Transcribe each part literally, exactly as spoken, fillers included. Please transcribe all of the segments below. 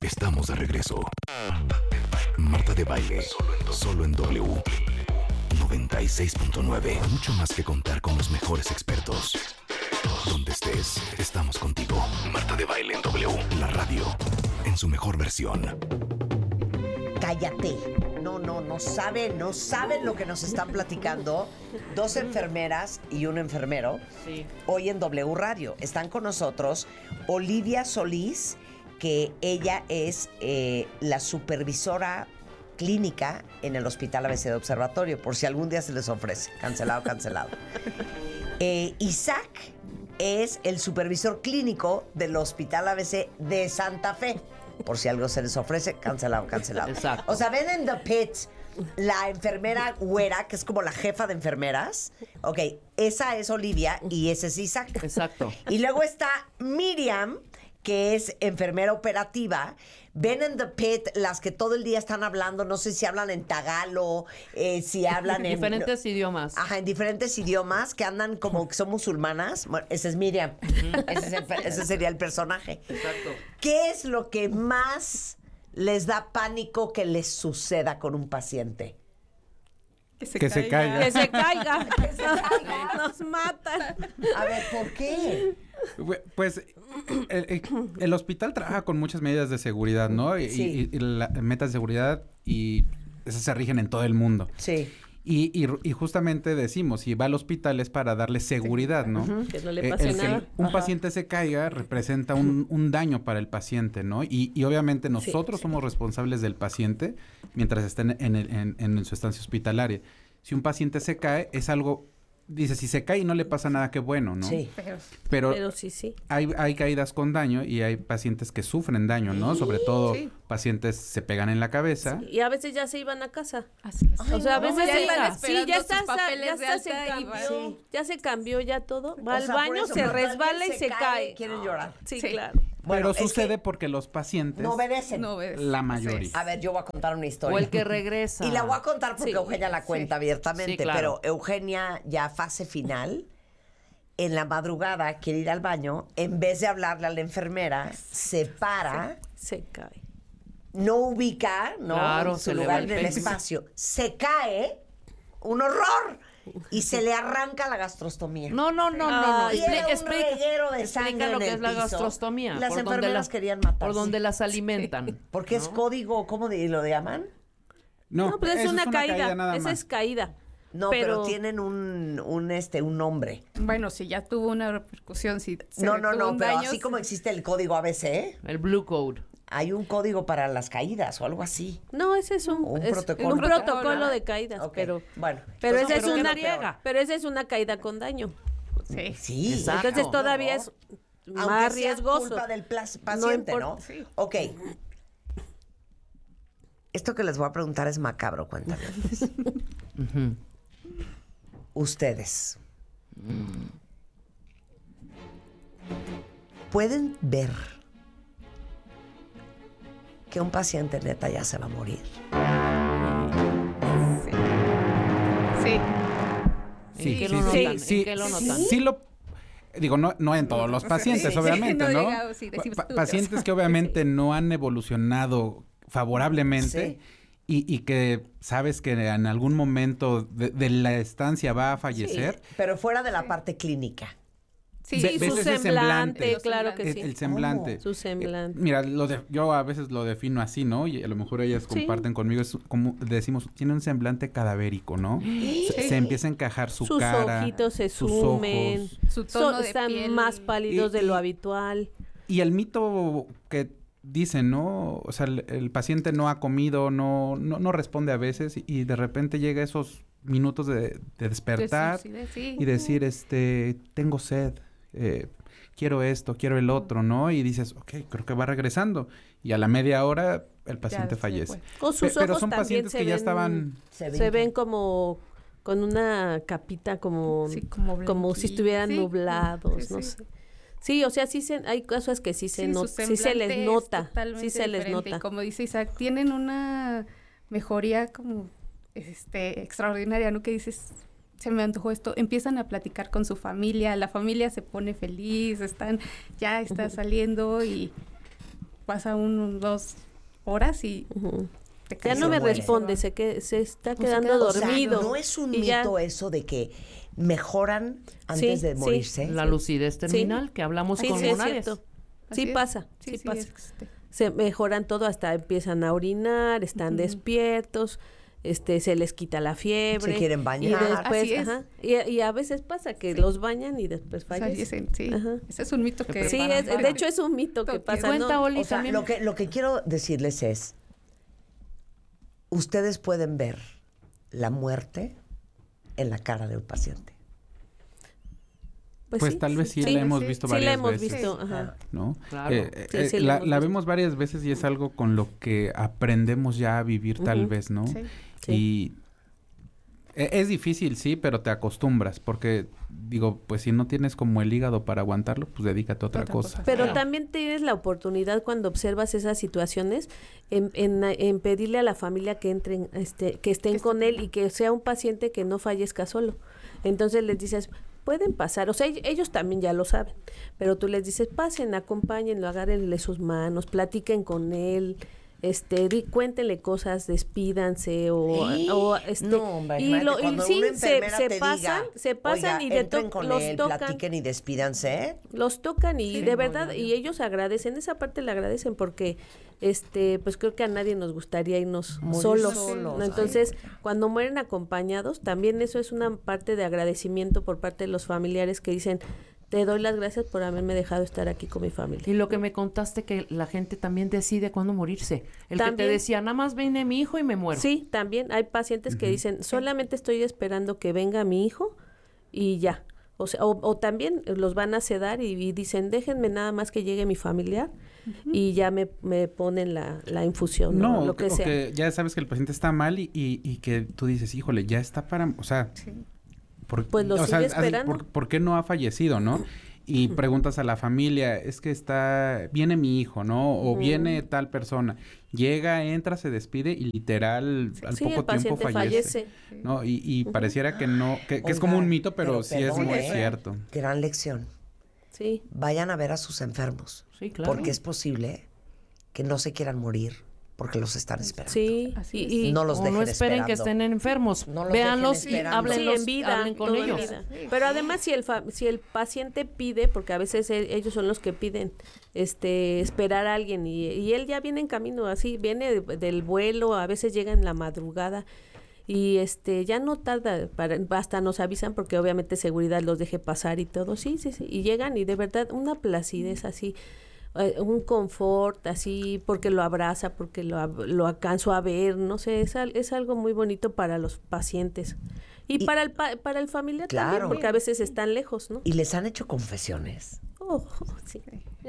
Estamos de regreso. Marta de Baile, solo en W noventa y seis punto nueve. Mucho más que contar con los mejores expertos. Donde estés, estamos contigo. Marta de Baile en W, la radio, en su mejor versión. Cállate. No, no, no saben, no saben lo que nos están platicando dos enfermeras y un enfermero sí. Hoy en W Radio. Están con nosotros Olivia Solís, que ella es eh, la supervisora clínica en el Hospital A B C de Observatorio, por si algún día se les ofrece. Cancelado, cancelado. eh, Isaac es el supervisor clínico del Hospital A B C de Santa Fe. Por si algo se les ofrece, cancelado, cancelado. Exacto. O sea, ven en The Pit la enfermera güera, que es como la jefa de enfermeras. Ok, esa es Olivia y ese es Isaac. Exacto. Y luego está Miriam, que es enfermera operativa. Ven en The Pit las que todo el día están hablando, no sé si hablan en tagalo, eh, si hablan en... diferentes idiomas. Ajá, en diferentes idiomas, que andan como que son musulmanas. Bueno, esa es Miriam. ese, es el, ese sería el personaje. Exacto. ¿Qué es lo que más les da pánico que les suceda con un paciente? Que se que caiga. se caiga. Que se caiga. Que se caiga. Nos matan. A ver, ¿por qué? Pues el, el hospital trabaja con muchas medidas de seguridad, ¿no? Y, Sí. y, y la, metas de seguridad y esas se rigen en todo el mundo. Sí. Y, y, y justamente decimos, si va al hospital es para darle seguridad, ¿no? Uh-huh. Que no le Eh, pase el que nada. un Ajá. paciente se caiga representa un, un daño para el paciente, ¿no? Y, y obviamente nosotros sí. somos responsables del paciente mientras esté en, en, en, en su estancia hospitalaria. Si un paciente se cae, es algo... Dice, si se cae y no le pasa nada, qué bueno, ¿no? Sí. Pero, Pero, pero sí, sí. hay, hay caídas con daño y hay pacientes que sufren daño, ¿no? Sobre todo Sí. pacientes se pegan en la cabeza. Y a veces ya se iban a casa. Así es. O sea, a veces ya se iban iban. esperando Sí, ya sus está, papeles ya de está, se alta y cambió. van. Sí. Ya se cambió ya todo. Va O al sea, por baño, eso, se cuando resbala y alguien se, cae. Quieren llorar. Sí, Sí. claro. Bueno, Pero es que sucede porque los pacientes, no obedecen. No ves. la mayoría. Sí. A ver, yo voy a contar una historia. O el que regresa. Y la voy a contar porque Sí, Eugenia la cuenta abiertamente. Sí, claro. Pero Eugenia, ya fase final, en la madrugada quiere ir al baño. En vez de hablarle a la enfermera, se para, Se cae. no ubica, ¿no? Claro, su se le lugar va en el el peso. espacio. Se cae, un horror. Y se le arranca la gastrostomía. No, no, no, no, no. Y era Expli- un explica, reguero de explica sangre lo en que el es la piso. gastrostomía. Las por donde enfermeras las- querían matarse. Por donde las alimentan. Porque es ¿no? código, ¿cómo de- lo llaman? No, pero es eso una, caída. nada Esa más. es caída. No, pero, Pero- tienen un, un, este, un nombre. Bueno, si ya tuvo una repercusión, si se No, no, tuvo no, un pero daño, así como existe el código A B C, El Blue Code. hay un código para las caídas o algo así. No, ese es un, Un es protocolo. un protocolo Ah, de caídas, ok, pero bueno. pero Entonces, esa es pero una ¿qué es lo peor? pero esa es una caída con daño. Sí. Sí. Exacto. Entonces No, todavía no. es Aunque más sea riesgoso. culpa del plas- paciente, ¿no? importa. Sí. Ok. Esto que les voy a preguntar es macabro, cuéntame. Ustedes. ¿Pueden ver que un paciente neta ya se va a morir? Sí. ¿En qué sí, lo sí, notan? sí, ¿En qué lo notan? Sí lo... Digo, no, no en todos los pacientes, Sí, obviamente, no ¿no? llegamos, sí, decimos Pa- tú, pacientes o sea, que obviamente no han evolucionado favorablemente y, y que sabes que en algún momento de, de la estancia va a fallecer. Pero fuera de la parte clínica. Sí, Sí, Ve- su ves ese semblante, semblante. claro que El, sí. el semblante. Su semblante. Eh, Mira, lo de, yo a veces lo defino así, ¿no? Y a lo mejor ellas Sí. comparten conmigo, es como decimos, tiene un semblante cadavérico, ¿no? Se, se empieza a encajar su Sus cara, ojitos se sus sumen, ojos. Su tono son- de están piel. más pálidos Y- de lo y- habitual. Y el mito que dicen, ¿no? O sea, el, el paciente no ha comido, no, no, no responde a veces y, y de repente llega esos minutos de, de despertar Sí, sí, sí. y decir, este, tengo sed, eh, quiero esto, quiero el otro, ¿no? Y dices, ok, creo que va regresando. Y a la media hora el paciente se fallece. fue. O sus Pe- pero ojos son también pacientes se que ya ven- estaban... Se Se ven como con una capita como, Sí, como como si blanquito. estuvieran Sí, nublados, sí, no sí. sé. Sí, o sea, sí se, hay cosas que sí se Sí, su not- sí se les semblante es nota, totalmente sí se les diferente. Y nota. como dice Isaac, tienen una mejoría como este extraordinaria, ¿no? Que dices, se me antojó esto. Empiezan a platicar con su familia, la familia se pone feliz, están, ya está saliendo y pasa un, dos horas y Ujú. te Ya caes. no se me muere. responde, se, que, se está Pues se quedando queda- O sea, dormido. ¿no es un y ya- mito eso de que mejoran antes Sí, de sí. morirse? La lucidez terminal que hablamos Sí, con sí, es Monares. cierto. Así Sí es. pasa, Sí, sí, sí, pasa. este, Se mejoran todo, hasta empiezan a orinar, están Ujú. despiertos, este, se les quita la fiebre. Se quieren Y bañar. después, Así es. ajá, y, y a veces pasa que los bañan y después fallecen. fallecen, sí. Ajá. Ese es un mito que... Sí, preparan es- de para- hecho es un mito que Que pasa, Cuenta, ¿no? Oli, O sea, también. lo que, lo que quiero decirles es, ustedes pueden ver la muerte en la cara del paciente. Pues sí, tal vez sí, sí, la hemos sí. visto Sí varias la hemos veces. visto, ajá. ¿No? Claro. Eh, Sí, eh, sí, la la, hemos la visto. vemos varias veces y es algo con lo que aprendemos ya a vivir tal Ujú. vez, ¿no? Sí. Sí. Y e- es difícil, sí, pero te acostumbras porque, digo, pues si no tienes como el hígado para aguantarlo, pues dedícate a otra, Otra cosa. cosa. Pero Claro. también tienes la oportunidad cuando observas esas situaciones en, en, en pedirle a la familia que entren, este, que estén Que con estén. él y que sea un paciente que no fallezca solo. Entonces les dices, pueden pasar, o sea, ell- ellos también ya lo saben, pero tú les dices, pasen, acompáñenlo, agárrenle sus manos, platiquen con él, este, di, cuéntenle cosas, despídanse o, o este, No, hombre, y imagínate, lo y cuando sí una se, enfermera se te pasan, diga, se pasan "Oiga, y de entren to- con los él, tocan. platiquen y despídanse, ¿eh?". Los tocan y Sí, de no, verdad, ya, ya. y ellos agradecen, esa parte la agradecen porque, este, pues creo que a nadie nos gustaría irnos Morir solos. solos, ¿no? ay, Entonces, no. cuando mueren acompañados, también eso es una parte de agradecimiento por parte de los familiares que dicen, te doy las gracias por haberme dejado estar aquí con mi familia. Y lo que me contaste que la gente también decide cuándo morirse. El que También. te decía, nada más viene mi hijo y me muero. Sí, también hay pacientes que dicen, solamente estoy esperando que venga mi hijo y ya. O sea, o, o también los van a sedar y, y dicen, déjenme nada más que llegue mi familiar y ya me, me ponen la, la infusión, ¿no? No, lo que o sea. que ya sabes que el paciente está mal y, y, y que tú dices, híjole, ya está para, o sea, Sí. por, Pues lo o sea, sigue así, esperando. ¿por, por qué no ha fallecido, no? Y preguntas a la familia, es que está, viene mi hijo, ¿no? O viene tal persona. Llega, entra, se despide y literal al Sí, poco el paciente tiempo fallece. fallece. ¿No? Y, y pareciera que no, que, que es como Oigan, un mito, pero, sí es perdón, muy ¿eh? cierto. Gran lección. Sí. Vayan a ver a sus enfermos. Sí, claro. Porque es posible que no se quieran morir porque los están esperando. Sí, Así y, es. y- No los O dejen no esperen que esperando. estén enfermos. No los Véanlos dejen y esperando. háblenlos, sí, en vida, hablen con todo en ellos. vida. Pero además si el fa- si el paciente pide, porque a veces él- ellos son los que piden, este, esperar a alguien y, y él ya viene en camino, así viene de- del vuelo, a veces llega en la madrugada y este ya no tarda, para, hasta nos avisan porque obviamente seguridad los deje pasar y todo, sí, sí, sí, y llegan y de verdad una placidez así. eh, un confort así porque lo abraza, porque lo, ab- lo alcanzo a ver, no sé, es, al- es algo muy bonito para los pacientes y, Y- para el pa- para el familiar Claro. también, porque a veces están lejos, ¿no? Y les han hecho confesiones. Oh, sí.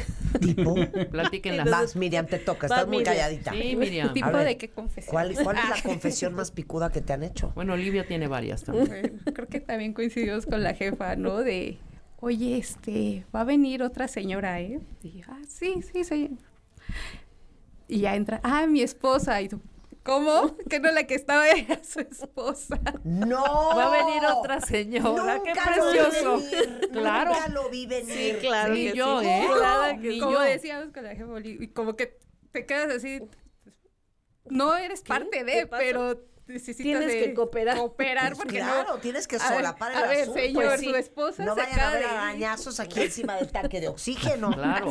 Tipo, Platíquenlas. vas, Miriam, te toca. Estás Vas, muy Miriam. calladita. Sí, Miriam. ¿Tipo A ver, de qué confesión? ¿Cuál, ¿Cuál es la confesión más picuda que te han hecho? Bueno, Olivia tiene varias también. Bueno, creo que también coincidimos con la jefa, ¿no? De, oye, este, va a venir otra señora, ¿eh? Y yo, ah, sí, sí, señor. Y ya entra, ah, mi esposa. Y tú, ¿cómo? Que no la que estaba era su esposa. ¡No! Va a venir otra señora. ¡Qué Nunca lo vi precioso! venir, Claro. Nunca lo vi venir. Sí, claro Ni que yo, sí. ¿eh? Claro que Ni Como yo. decíamos con la jefa, Oli, y como que te quedas así, no eres parte ¿Qué de, pasa? pero necesitas Tienes de que cooperar. Cooperar Pues porque claro, no... tienes que A ver, solapar el a ver, asunto. señor, Pues sí. su esposa No se vayan a acaba ver de ir. arañazos aquí encima del tanque de oxígeno. Claro.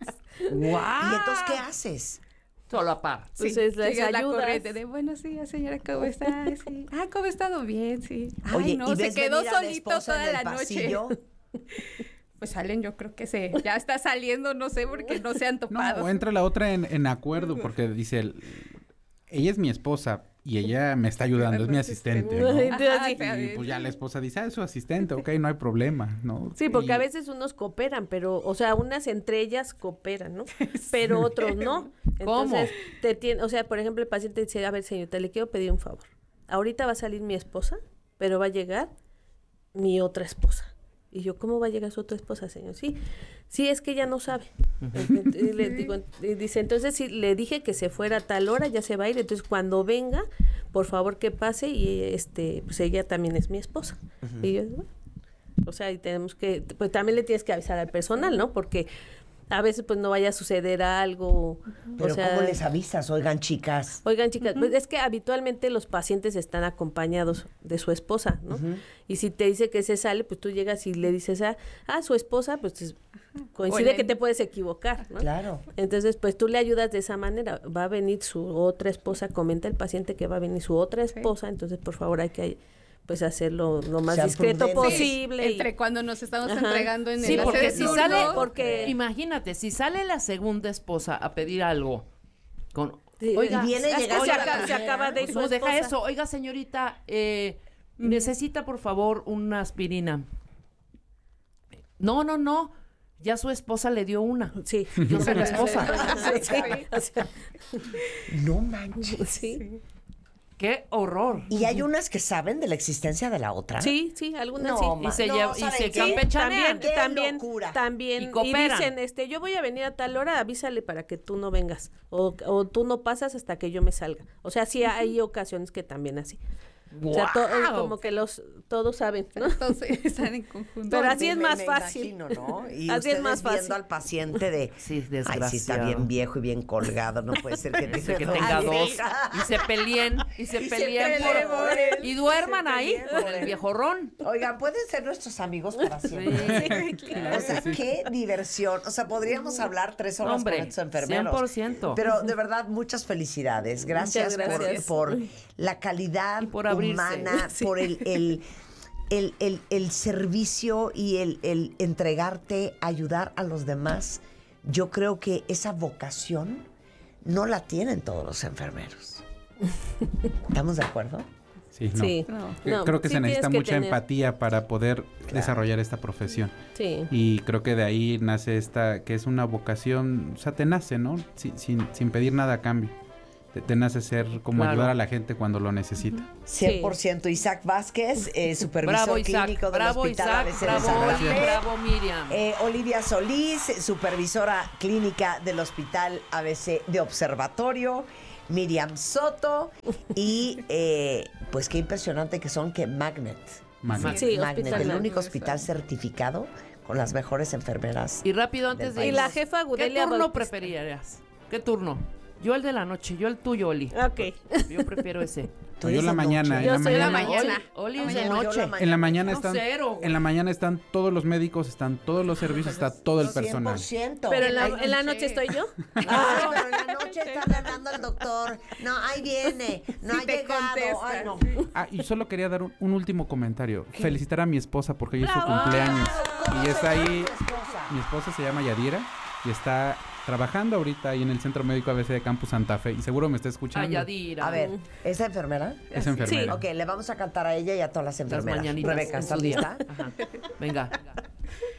¿Y entonces qué haces? Solo a par. Pues Sí, es- les sigue la ayudas. corriente de buenos días, señora, ¿cómo está? Sí. Ah, ¿cómo ha estado? Bien, sí. Ay, Oye, no, ¿y se ves quedó venir a la solito esposa toda en la el noche. pasillo? Pues salen, yo creo que se, ya está saliendo, no sé, porque no se han No, topado. o entra la otra en, en acuerdo porque dice, el- ella es mi esposa y ella me está ayudando, es mi asistente, ¿no? Entonces, Ajá, sí. está Y bien. pues ya la esposa dice, ah, es su asistente, ok, no hay problema, ¿no? Sí, porque Y- a veces unos cooperan, pero, o sea, unas entre ellas cooperan, ¿no? Pero otros no. ¿Cómo? Entonces, te tiene, o sea, por ejemplo, el paciente dice, a ver, señorita, le quiero pedir un favor. Ahorita va a salir mi esposa, pero va a llegar mi otra esposa. Y yo, ¿cómo va a llegar su otra esposa, señor? Sí, sí, es que ella no sabe. Y le digo, y dice, entonces sí, le dije que se fuera a tal hora, ya se va a ir, entonces cuando venga, por favor que pase y este, pues ella también es mi esposa. Y yo, bueno, o sea, y tenemos que, pues también le tienes que avisar al personal, ¿no? Porque a veces pues no vaya a suceder algo. Pero o sea, ¿cómo les avisas? Oigan, chicas. Oigan, chicas, pues es que habitualmente los pacientes están acompañados de su esposa, ¿no? Uh-huh. Y si te dice que se sale, pues tú llegas y le dices a, a su esposa, pues es, coincide Oye. que te puedes equivocar, ¿no? Claro. Entonces, pues tú le ayudas de esa manera. Va a venir su otra esposa, comenta el paciente que va a venir su otra esposa, sí. Entonces, por favor, hay que pues hacerlo lo más discreto prudentes. posible. Sí, entre y... cuando nos estamos Ajá. entregando en sí, el porque si sale, porque imagínate, si sale la segunda esposa a pedir algo con sí, oiga, viene llegando se, acaba, se acaba de ir no, su deja esposa. eso, oiga señorita, eh, mm. necesita por favor una aspirina. No, no, no. Ya su esposa le dio una. Sí. Yo soy la esposa. sí, sí. O sea, no manches. Sí. ¡Qué horror! ¿Y hay unas que saben de la existencia de la otra? Sí, sí, algunas no, sí. Y se, no, lleva, y se ¿qué? campechanean. También, también, locura. también. Y Y, cooperan. dicen, este, yo voy a venir a tal hora, avísale para que tú no vengas. O, o tú no pasas hasta que yo me salga. O sea, sí hay ocasiones que también así. Wow. O sea, to, es como que los todos saben, ¿no? Entonces están en conjunto. Pero así me, es más me fácil. Imagino, ¿no? Y así es más viendo fácil. al paciente de, sí, ay, sí está bien viejo y bien colgado, no puede ser que, tenga, que tenga dos y se peleen y se y peleen se por, por él, y duerman ahí por con el viejorrón. Oigan, pueden ser nuestros amigos para siempre. Sí, claro. O sea, qué diversión. O sea, podríamos hablar tres horas Hombre, con estos enfermeros. cien por ciento. Pero de verdad, muchas felicidades. Gracias, Muchas gracias. Por, por la calidad y por abrirse. humana, Sí. por el, el, el, el, el servicio y el, el entregarte, ayudar a los demás. Yo creo que esa vocación no la tienen todos los enfermeros. ¿Estamos de acuerdo? Sí, no. Sí. No. No, creo que sí se necesita tienes que mucha tener. empatía para poder Claro. desarrollar esta profesión. Sí. Y creo que de ahí nace esta, que es una vocación, o sea, te nace, ¿no? Sin, sin, sin pedir nada a cambio. Te, te nace ser como Claro. ayudar a la gente cuando lo necesita. cien por ciento. Isaac Vázquez, eh, supervisor Bravo Isaac, clínico del bravo Hospital Isaac, A B C de bravo, San Rafael. bravo Miriam. Eh, Olivia Solís, supervisora clínica del Hospital A B C de Observatorio. Miriam Soto y eh, pues qué impresionante que son que Magnet. Magnet. Sí, Magnet, Hospital el Magnet. único hospital certificado con las mejores enfermeras. Y rápido antes de Y ir. la jefa ¿Qué Gudelia turno Bautista. preferirías? ¿Qué turno? Yo el de la noche, yo el tuyo, Oli. Ok. Yo prefiero ese. ¿Tú Yo eres la de mañana. noche? En Yo la soy la mañana. mañana. Oli, Oli La es de mañana. noche. Yo la En la mañana No, están, cero, güey. en la mañana están todos los médicos, están todos los servicios, está todo el cien por personal. ciento. Pero en la, Ay, en la noche estoy yo. Ah, pero en la noche está hablando el doctor. No, ahí viene. No Sí ha te llegado. contesta. Ay, no. Ah, y solo quería dar un, un último comentario. Felicitar a mi esposa porque hoy es su ¡Bravo! cumpleaños. ¿Cómo Y se está llama ahí, tu esposa? mi esposa se llama Yadira y está trabajando ahorita ahí en el Centro Médico A B C de Campus Santa Fe y seguro me está escuchando. Ay, Yadira. A ver, ¿es enfermera? Es enfermera. Ok, le vamos a cantar a ella y a todas las Las enfermeras. mañanitas Rebeca, en ¿estás su día. lista? Ajá. Venga.